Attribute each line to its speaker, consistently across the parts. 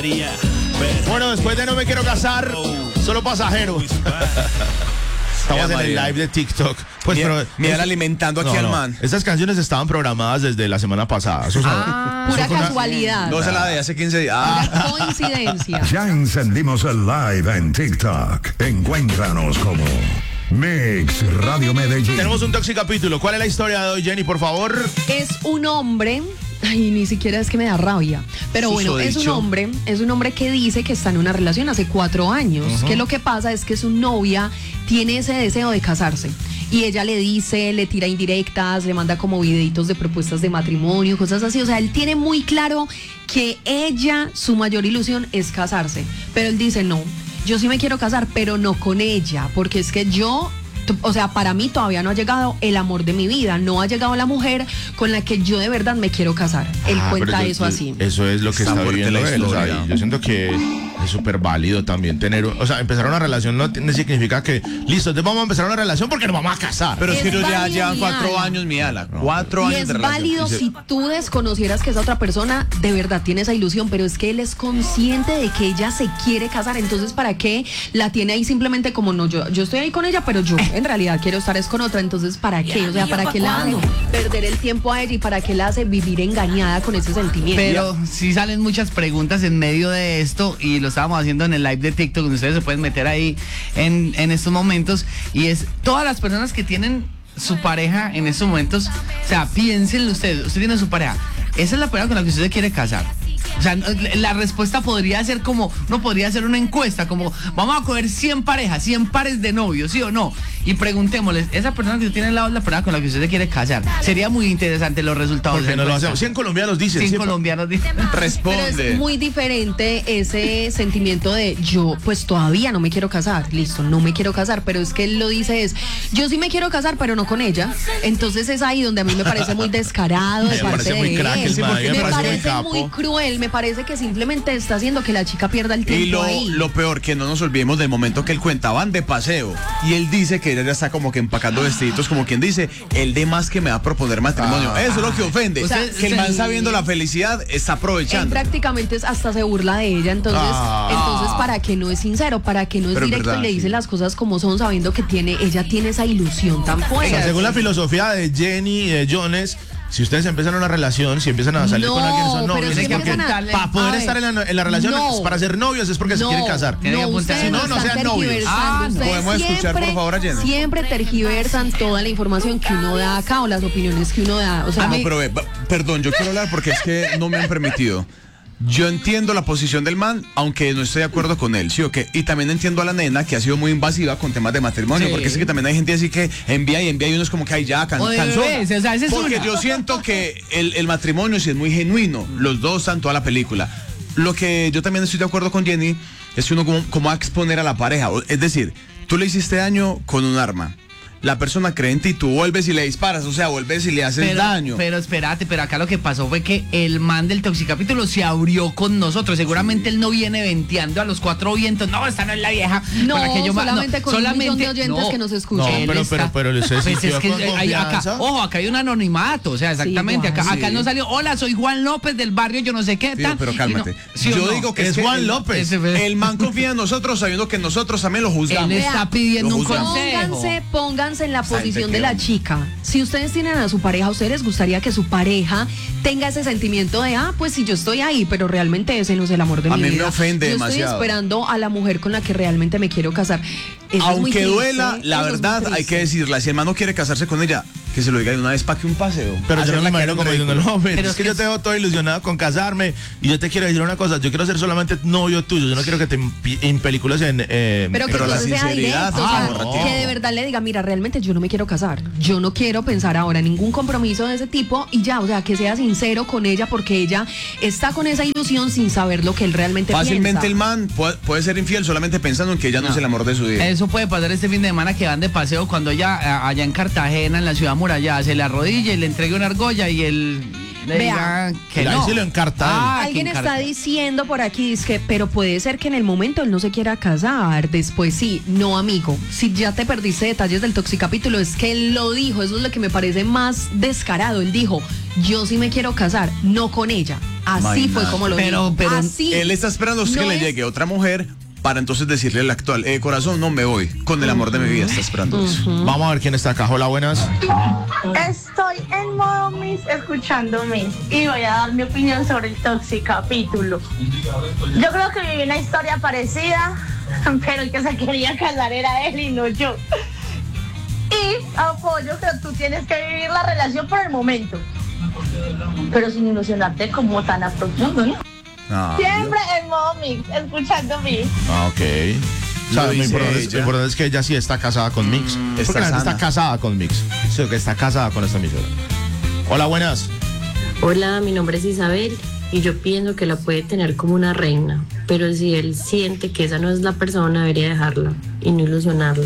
Speaker 1: María.
Speaker 2: Bueno, después de No me quiero casar, solo pasajero. Estamos en el live de TikTok. Pues,
Speaker 3: Miguel alimentando aquí al man.
Speaker 2: Estas canciones estaban programadas desde la semana pasada.
Speaker 4: Pura casualidad.
Speaker 3: No se la de hace 15 días.
Speaker 4: Pura coincidencia.
Speaker 5: Ya encendimos el live en TikTok. Encuéntranos como Mix Radio Medellín.
Speaker 2: Tenemos un Toxicapítulo. ¿Cuál es la historia de hoy, Jenny, por favor?
Speaker 4: Es un hombre. Ay, ni siquiera es que me da rabia. Pero bueno, es un hombre que dice que está en una relación hace 4 años. Que lo que pasa es que su novia tiene ese deseo de casarse. Y ella le dice, le tira indirectas, le manda como videitos de propuestas de matrimonio, cosas así. O sea, él tiene muy claro que ella, su mayor ilusión es casarse. Pero él dice, no, yo sí me quiero casar, pero no con ella. Porque es que o sea, para mí todavía no ha llegado el amor de mi vida, no ha llegado la mujer con la que yo de verdad me quiero casar. Él cuenta eso así.
Speaker 2: Eso es lo que está viviendo él. O sea, y yo siento que es súper válido también tener, o sea, empezar una relación no significa que, listo, entonces vamos a empezar una relación porque nos vamos a casar.
Speaker 3: Pero es que ellos ya llevan 4 años, Miala. 4 años de relación.
Speaker 4: Y es válido si tú desconocieras que esa otra persona de verdad tiene esa ilusión, pero es que él es consciente de que ella se quiere casar. Entonces, ¿para qué la tiene ahí simplemente como no, yo estoy ahí con ella, pero yo en realidad quiero estar es con otra? Entonces, ¿para qué? O sea, ¿para qué la hace perder el tiempo a ella y para qué la hace vivir engañada con ese sentimiento?
Speaker 6: Pero sí salen muchas preguntas en medio de esto y lo estábamos haciendo en el live de TikTok, donde ustedes se pueden meter ahí en estos momentos, y es todas las personas que tienen su pareja en estos momentos, o sea, piénsenlo usted tiene su pareja, esa es la pareja con la que usted se quiere casar. O sea, la respuesta podría ser como, no podría ser una encuesta, como vamos a coger 100 parejas, 100 pares de novios, ¿sí o no? Y preguntémosles, esa persona que usted tiene al lado es la persona con la que usted se quiere casar. Sería muy interesante los resultados.
Speaker 2: Porque no lo hacemos. 100 colombianos dicen.
Speaker 6: 100 colombianos dicen.
Speaker 3: Responde.
Speaker 4: Pero es muy diferente ese sentimiento de yo pues todavía no me quiero casar, listo, no me quiero casar, pero es que él lo dice yo sí me quiero casar, pero no con ella. Entonces es ahí donde a mí me parece muy descarado de parte de él. Me parece muy cruel, me parece que simplemente está haciendo que la chica pierda el tiempo
Speaker 3: y lo peor, que no nos olvidemos del momento que él cuenta, van de paseo y él dice que ella ya está como que empacando vestiditos, como quien dice, el de más que me va a proponer matrimonio. Eso es lo que ofende, o sea, que el man sabiendo la felicidad está aprovechando.
Speaker 4: Él prácticamente hasta se burla de ella, entonces para que no es sincero, para que no es directo, verdad, y le dice las cosas como son, sabiendo que ella tiene esa ilusión tan fuerte.
Speaker 2: O sea, según la filosofía de Jenny y de Jones, si ustedes empiezan una relación, si empiezan a salir con alguien, son novios, es porque para poder estar en la relación, para ser novios es porque se quieren casar.
Speaker 4: Si no sean novios.
Speaker 3: Podemos escuchar por favor a Jenny.
Speaker 4: Siempre tergiversan toda la información que uno da acá o las opiniones que uno da. O sea,
Speaker 3: pero perdón, yo quiero hablar porque es que no me han permitido. Yo entiendo la posición del man, aunque no estoy de acuerdo con él, ¿sí o qué? Y también entiendo a la nena, que ha sido muy invasiva con temas de matrimonio, porque es que también hay gente así que envía y uno es como que, ay, ya, cansó. Porque yo siento que el matrimonio sí es muy genuino, los dos están toda la película. Lo que yo también estoy de acuerdo con Jenny es que uno como va a exponer a la pareja, es decir, tú le hiciste daño con un arma. La persona cree en ti, tú vuelves y le disparas, o sea, vuelves y le haces daño.
Speaker 6: Pero espérate, pero acá lo que pasó fue que el man del Toxicapítulo se abrió con nosotros. Seguramente él no viene venteando a los 4 vientos. No, esta no es la vieja.
Speaker 4: No,
Speaker 6: con la que yo
Speaker 4: solamente con un millón de oyentes que nos escuchan.
Speaker 2: No, pero les
Speaker 6: pues es que acá hay un anonimato, o sea, exactamente.
Speaker 4: Sí,
Speaker 6: acá no salió, hola, soy Juan López del barrio, yo no sé qué.
Speaker 3: Pero cálmate. Yo digo que
Speaker 2: es Juan López.
Speaker 3: El man confía en nosotros sabiendo que nosotros también lo juzgamos.
Speaker 6: Él está pidiendo un consejo.
Speaker 4: Pónganse en la posición de la chica. Si ustedes tienen a su pareja, ¿a ustedes les gustaría que su pareja tenga ese sentimiento de, pues si yo estoy ahí, pero realmente ese no es el amor de mi vida?
Speaker 3: A mí me ofende
Speaker 4: yo
Speaker 3: demasiado.
Speaker 4: Estoy esperando a la mujer con la que realmente me quiero casar. Eso
Speaker 3: aunque
Speaker 4: es muy
Speaker 3: duela,
Speaker 4: triste,
Speaker 3: la verdad hay que decirla. Si el man no quiere casarse con ella, que se lo diga de una vez para que un paseo.
Speaker 2: Pero yo no me imagino como diciendo, no, pero es que yo te veo todo ilusionado con casarme y yo te quiero decir una cosa, yo quiero ser solamente novio tuyo, yo no quiero que te impelicules en...
Speaker 4: pero que
Speaker 3: la
Speaker 4: entonces sea
Speaker 3: sinceridad,
Speaker 4: directo, que de verdad le diga, mira, realmente yo no me quiero casar, yo no quiero pensar ahora en ningún compromiso de ese tipo y ya, o sea, que sea sincero con ella porque ella está con esa ilusión sin saber lo que él realmente
Speaker 3: fácilmente
Speaker 4: piensa.
Speaker 3: El man puede ser infiel solamente pensando en que ella no es el amor de su vida.
Speaker 6: Eso puede pasar este fin de semana que van de paseo cuando ella allá en Cartagena, en la ciudad murallada, se le arrodilla y le entregue una argolla y le diga que no.
Speaker 2: Sí lo encarta.
Speaker 4: Alguien está diciendo por aquí, es que, pero puede ser que en el momento él no se quiera casar, después sí, no, amigo. Si ya te perdiste detalles del toxicapítulo, es que él lo dijo, eso es lo que me parece más descarado. Él dijo, yo sí me quiero casar, no con ella. Así fue como lo dijo.
Speaker 3: Pero
Speaker 4: así.
Speaker 3: Él está esperando que le llegue otra mujer para entonces decirle al actual, corazón, no me voy, con el amor de mi vida está esperando eso.
Speaker 2: Vamos a ver quién está acá. Hola, buenas.
Speaker 1: Estoy en modo Miss, escuchando Miss, y voy a dar mi opinión sobre el toxicapítulo. Yo creo que viví una historia parecida, pero el que se quería casar era él y no yo. Y apoyo que tú tienes que vivir la relación por el momento, pero sin ilusionarte como tan a profundo, ¿no? Siempre en modo Mix, escuchando Mix.
Speaker 2: Ok. O sea, lo importante es que ella sí está casada con Mix. Porque la gente está casada con Mix. Sí, que está casada con esta emisora. Hola, buenas.
Speaker 7: Hola, mi nombre es Isabel y yo pienso que la puede tener como una reina, pero si él siente que esa no es la persona, debería dejarla y no ilusionarla.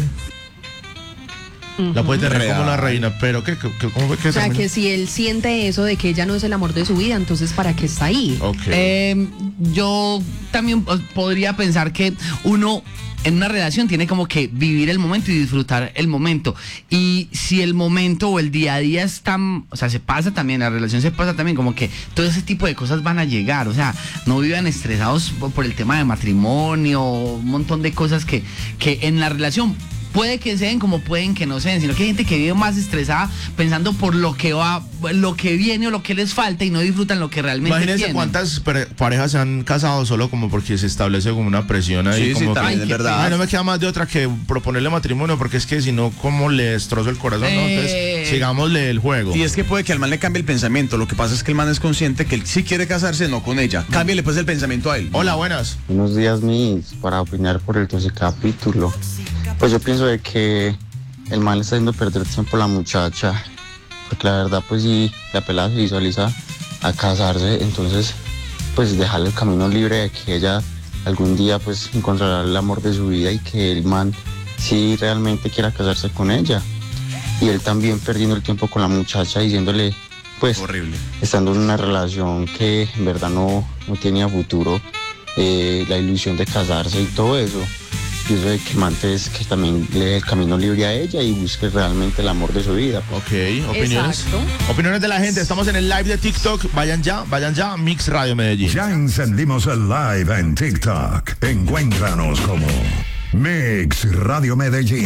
Speaker 2: La puede tener como una reina, pero ¿cómo fue que?
Speaker 4: O sea, que si él siente eso de que ella no es el amor de su vida, entonces ¿para qué está ahí?
Speaker 2: Okay.
Speaker 6: Yo también podría pensar que uno en una relación tiene como que vivir el momento y disfrutar el momento. Y si el momento o el día a día están, o sea, se pasa también, la relación se pasa también, como que todo ese tipo de cosas van a llegar. O sea, no vivan estresados por el tema de matrimonio, un montón de cosas que en la relación puede que sean como pueden que no sean, sino que hay gente que vive más estresada pensando por lo que va, lo que viene o lo que les falta y no disfrutan lo que realmente
Speaker 2: Imagínense
Speaker 6: tienen.
Speaker 2: cuántas parejas se han casado solo como porque se establece como una presión ahí.
Speaker 3: Sí,
Speaker 2: como
Speaker 3: también es verdad.
Speaker 2: Ay, no me queda más de otra que proponerle matrimonio, porque es que si no, ¿cómo le destrozo el corazón? No, entonces, sigámosle el juego.
Speaker 3: Y es que puede que al man le cambie el pensamiento. Lo que pasa es que el man es consciente que él sí quiere casarse, no con ella. Cámbiale pues el pensamiento a él.
Speaker 2: Hola, buenas.
Speaker 8: Buenos días, Miss, para opinar por el toxicapítulo. Pues yo pienso de que el man le está haciendo perder tiempo a la muchacha, porque la verdad pues si la pelada se visualiza a casarse, entonces pues dejarle el camino libre de que ella algún día pues encontrará el amor de su vida y que el man sí realmente quiera casarse con ella. Y él también perdiendo el tiempo con la muchacha diciéndole pues
Speaker 3: horrible,
Speaker 8: estando en una relación que en verdad no tenía futuro, la ilusión de casarse y todo eso. Pienso de que antes que también le dé el camino libre a ella y busque realmente el amor de su vida.
Speaker 2: Ok, opiniones. Exacto. Opiniones de la gente. Estamos en el live de TikTok. Vayan ya, Mix Radio Medellín.
Speaker 5: Ya encendimos el live en TikTok. Encuéntranos como Mix Radio Medellín.